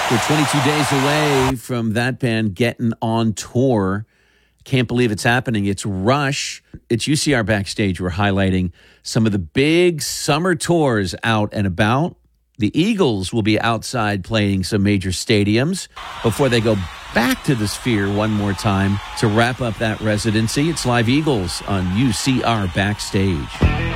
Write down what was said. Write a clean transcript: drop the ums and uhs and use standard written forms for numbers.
We're 22 days away from that band getting on tour. Can't believe it's happening. It's Rush. It's UCR Backstage. We're highlighting some of the big summer tours out and about. The Eagles will be outside playing some major stadiums before they go back to the Sphere one more time to wrap up that residency. It's Live Eagles on UCR Backstage.